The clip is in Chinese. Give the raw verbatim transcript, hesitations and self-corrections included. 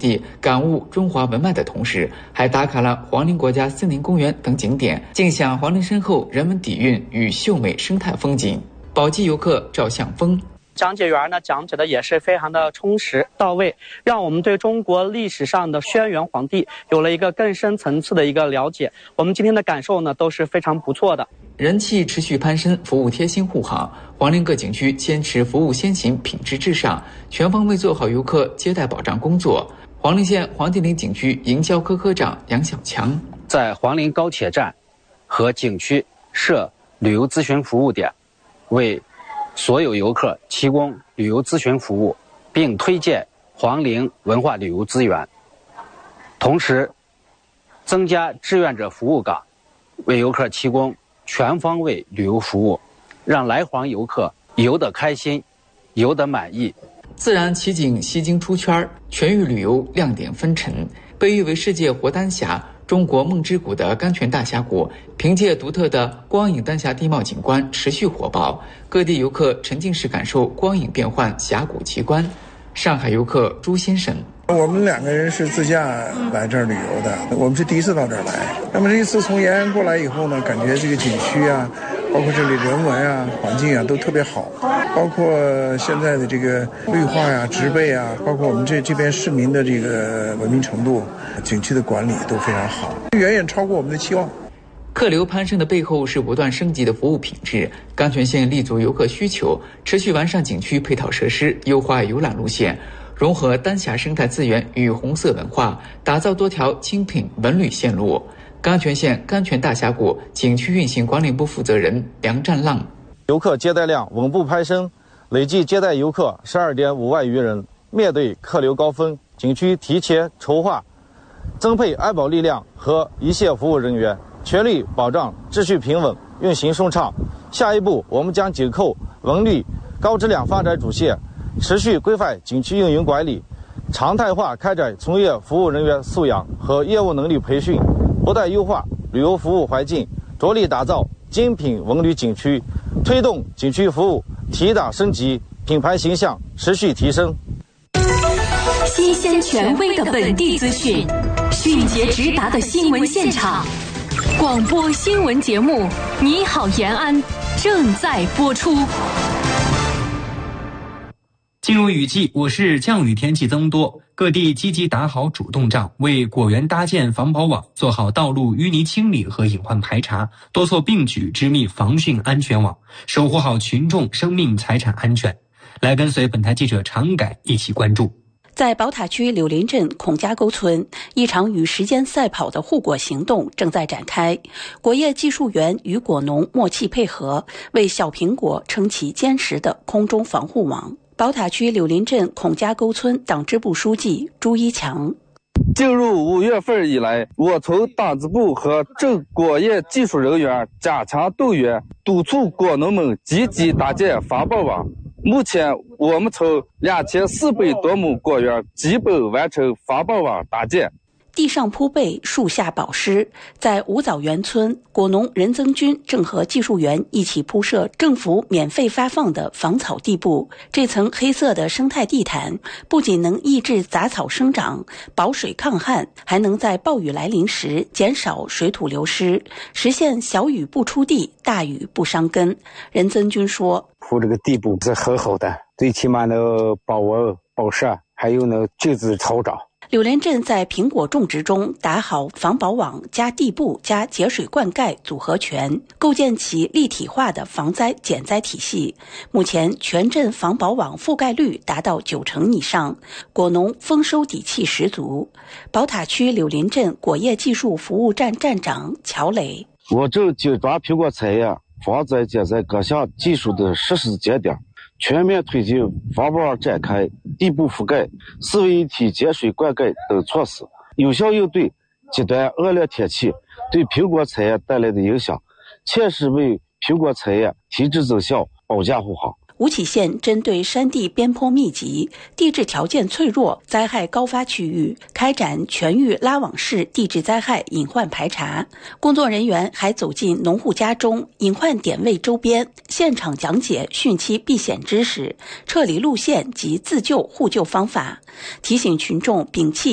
地感悟中华文脉的同时，还打卡了黄陵国家森林公园等景点，尽享黄陵深厚人文底蕴与秀美生态风景。宝鸡游客赵向峰。 讲解员呢讲解的也是非常的充实到位，让我们对中国历史上的轩辕皇帝有了一个更深层次的一个了解。我们今天的感受呢都是非常不错的。 人气持续攀升，服务贴心护航，黄陵各景区坚持服务先行、品质至上，全方位做好游客接待保障工作。黄陵县黄帝陵景区营销科科长杨小强在黄陵高铁站和景区设旅游咨询服务点，为所有游客提供旅游咨询服务，并推荐黄陵文化旅游资源，同时增加志愿者服务岗，为游客提供全方位旅游服务，让来黄游客游得开心，游得满意。 自然奇景吸睛出圈，全域旅游亮点纷呈。被誉为世界活丹霞、中国梦之谷的甘泉大峡谷，凭借独特的光影丹霞地貌景观持续火爆，各地游客沉浸式感受光影变幻峡谷奇观。上海游客朱先生， 我们两个人是自驾来这儿旅游的，我们是第一次到这儿来。那么这一次从延安过来以后呢，感觉这个景区啊，包括这里人文啊、环境啊都特别好，包括现在的这个绿化呀、植被啊，包括我们这这边市民的这个文明程度，景区的管理都非常好，远远超过我们的期望。 客流攀升的背后是不断升级的服务品质。甘泉县立足游客需求，持续完善景区配套设施，优化游览路线，融合丹霞生态资源与红色文化，打造多条精品文旅线路。甘泉县甘泉大峡谷景区运行管理部负责人梁占浪， 游客接待量稳步攀升，累计接待游客 十二点五万余人。面对客流高峰，景区提前筹划，增配安保力量和一线服务人员，全力保障秩序平稳、运行顺畅。下一步，我们将紧扣文旅高质量发展主线，持续规范景区运营管理，常态化开展从业服务人员素养和业务能力培训，不断优化旅游服务环境，着力打造精品文旅景区，推动景区服务提档升级，品牌形象持续提升。 新鲜权威的本地资讯，迅捷直达的新闻现场，广播新闻节目《你好延安》正在播出。 进入雨季，我市降雨天气增多，各地积极打好主动仗，为果园搭建防保网，做好道路淤泥清理和隐患排查，多措并举织密防汛安全网，守护好群众生命财产安全。来跟随本台记者常改一起关注。 在宝塔区柳林镇孔家沟村，一场与时间赛跑的护果行动正在展开。果业技术员与果农默契配合，为小苹果撑起坚实的空中防护网。宝塔区柳林镇孔家沟村党支部书记朱一强， 进入五月份以来，我从党支部和镇果业技术人员加强动员，督促果农们积极搭建防保网。目前，我们从两千四百多亩果园基本完成防保网搭建。 地上铺被，树下保湿。在五枣园村，果农任增军正和技术员一起铺设政府免费发放的防草地布。这层黑色的生态地毯不仅能抑制杂草生长、保水抗旱，还能在暴雨来临时减少水土流失，实现小雨不出地，大雨不伤根。任增军说：“ 铺这个地布是很好的，最起码能保温、保湿，还有能禁止草长。” 柳林镇在苹果种植中打好防保网加地布加节水灌溉组合拳，构建起立体化的防灾减灾体系。目前全镇防保网覆盖率达到九成以上，果农丰收底气十足。宝塔区柳林镇果业技术服务站站长乔磊： 我镇紧抓苹果产业防灾减灾各项技术的实施节点，全面推进防保网展开、地布覆盖、四位一体节水灌溉等措施，有效应对极端恶劣天气对苹果产业带来的影响，切实为苹果产业提质增效保驾护航。 吴起县针对山地边坡密集、地质条件脆弱、灾害高发区域，开展全域拉网式地质灾害隐患排查。工作人员还走进农户家中、隐患点位周边，现场讲解汛期避险知识、撤离路线及自救互救方法，提醒群众摒弃